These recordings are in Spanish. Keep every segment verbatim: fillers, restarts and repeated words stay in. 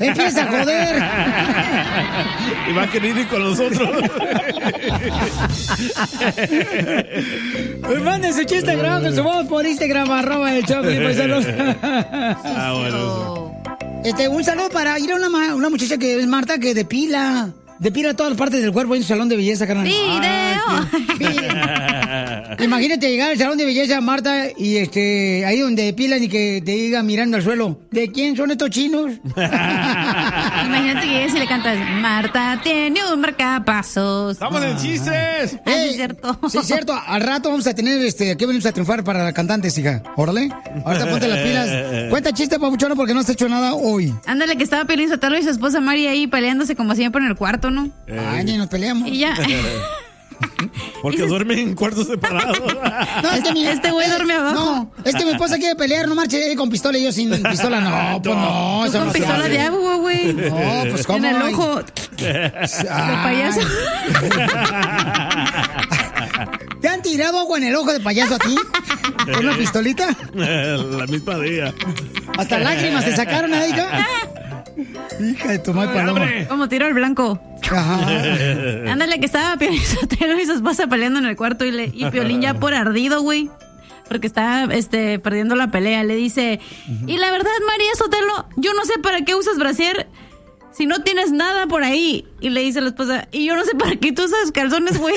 empieza a joder. Y va a querer ir con nosotros. Pues manden su chiste grabado con su voz por Instagram, arroba el Choplin, paisanos. Ah, bueno. Este, un saludo para ir a una, ma- una muchacha que es Marta, que depila. Depila todas las partes del cuerpo en su salón de belleza, carnal. ¡Video! Imagínate llegar al salón de belleza, Marta, y este, ahí donde depilan y que te diga mirando al suelo, ¿de quién son estos chinos? Imagínate que llegues y le cantas, Marta tiene un marcapasos. ¡Estamos en chistes! Ah, sí, es cierto. Sí, es cierto. Al rato vamos a tener, este, aquí venimos a triunfar para las cantantes, hija. Órale. Ahorita ponte las pilas. Cuenta chiste, papuchona, porque no has hecho nada hoy. Ándale, que estaba Piolín Sotelo y su esposa Mari ahí peleándose como siempre en el cuarto, ¿no? Ay, ni nos peleamos. Y ya. Porque duermen en cuartos separados. No, es que mi- Este güey eh, duerme abajo. No, es que mi esposa quiere pelear, no marche eh, con pistola y yo sin pistola. No, pues no. Tú eso con no se pistola hace. de agua, güey. No, pues cómo. En el Ay. ojo. Ay. payaso. ¿Te han tirado agua en el ojo de payaso a ti? ¿Con una pistolita? La misma día. Hasta lágrimas te sacaron, ¿eh, hija? Hija de tu madre paloma. Como tiro al blanco. Ajá. Ándale, que estaba Piolín Sotelo y su esposa peleando en el cuarto y, le, y Piolín ya por ardido, güey. Porque está este, perdiendo la pelea. Le dice, y la verdad, María Sotelo, yo no sé para qué usas brasier si no tienes nada por ahí. Y le dice la esposa, y yo no sé para qué tú usas calzones, güey.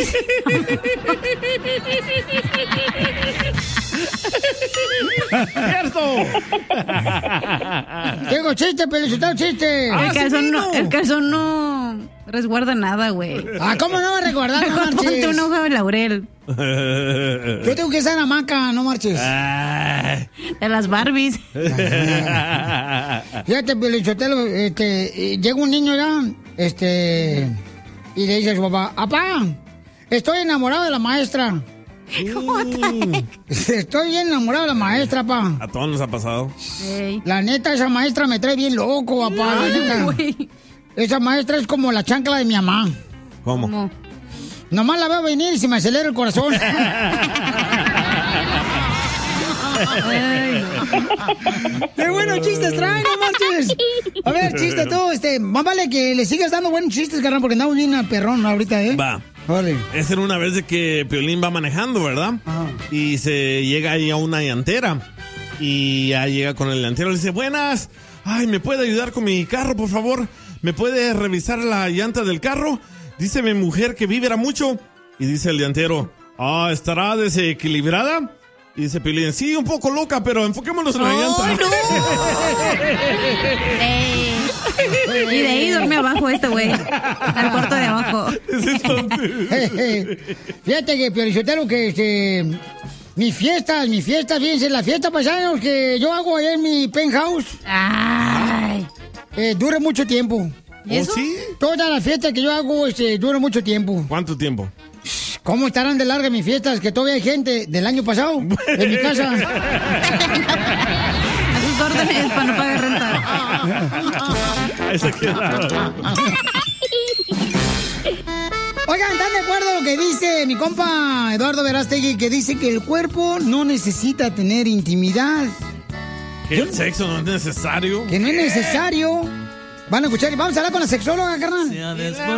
¡Cierto! Tengo chiste, Pelizotelo, chiste. el, calzón no, el calzón no resguarda nada, güey. Ah, ¿cómo no va a recordar? No Mejor ponte marches. una hoja de laurel. Yo tengo que estar en hamaca, no marches. Ay. De las Barbies. Fíjate, Pelizotelo, este, eh, llega un niño ya, este, y le dice a su papá, papá, estoy enamorado de la maestra. Estoy bien enamorado de la maestra, pa. A todos nos ha pasado. Ey. La neta, esa maestra me trae bien loco, papá. La neta. Güey. Esa maestra es como la chancla de mi mamá. ¿Cómo? ¿Cómo? Nomás la veo venir y se me acelera el corazón. Ay, no. ¡Qué buenos chistes traen, no marches! A ver, chiste tú, este, más vale que le sigas dando buenos chistes, carnal, porque andamos bien a perrón ahorita, ¿eh? Va. Vale. Esa era una vez de que Piolín va manejando, ¿verdad? Ajá. Y se llega ahí a una llantera. Y ya llega con el llantero y le dice, buenas. Ay, ¿me puede ayudar con mi carro, por favor? ¿Me puede revisar la llanta del carro? Dice mi mujer que vibra mucho. Y dice el llantero, ah, ¿estará desequilibrada? Y dice Piolín, sí, un poco loca, pero enfoquémonos en la llanta. ¡Ay, no! Ey. Y de ahí duerme abajo este güey. Al cuarto de abajo. Fíjate que, Piolizotelo, que este, mis fiestas, mis fiestas, fíjense, las fiestas paisanos que yo hago allá en mi penthouse, Ay. eh, dura mucho tiempo. ¿Y ¿Oh, eso? sí? Todas las fiestas que yo hago, este, duran mucho tiempo. ¿Cuánto tiempo? ¿Cómo estarán de largas mis fiestas? Que todavía hay gente del año pasado en mi casa. A sus órdenes para no pagar renta. Ahí se queda. Oigan, ¿están de acuerdo lo que dice mi compa Eduardo Verástegui? Que dice que el cuerpo no necesita tener intimidad. ¿Que el sexo no es necesario? Que no es necesario. Van a escuchar y vamos a hablar con la sexóloga, carnal.